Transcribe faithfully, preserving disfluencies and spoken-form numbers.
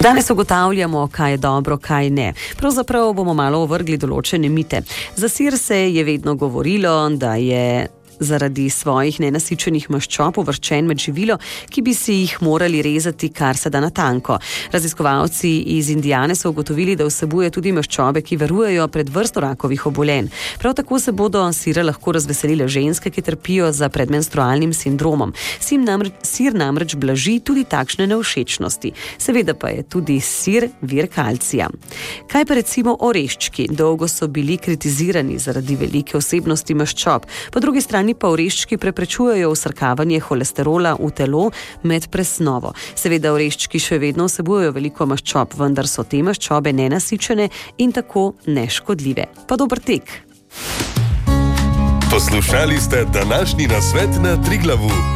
Danes ugotavljamo, kaj je dobro, kaj ne. Pravzaprav bomo malo ovrgli določene mite. Za sir se je vedno govorilo, da je zaradi svojih nenasičenih maščob uvrščen med živilo, ki bi si jih morali rezati kar se da na tanko. Raziskovalci iz Indijane so ugotovili, da vsebuje tudi maščobe, ki varujejo pred vrsto rakovih obolenj. Prav tako se bodo sira lahko razveselile ženske, ki trpijo za predmenstrualnim sindromom. Sir namreč, sir namreč blaži tudi takšne nevšečnosti. Seveda pa je tudi sir vir kalcija. Kaj pa recimo oreščki? Dolgo so bili kritizirani zaradi velike vsebnosti maščob. Po drugi strani pa oreščki preprečujejo vsrkavanje holesterola v telo med presnovo. Seveda oreščki še vedno vsebujejo veliko maščob, vendar so te maščobe nenasičene in tako neškodljive. Pa dober tek! Poslušali ste današnji nasvet na Triglavu.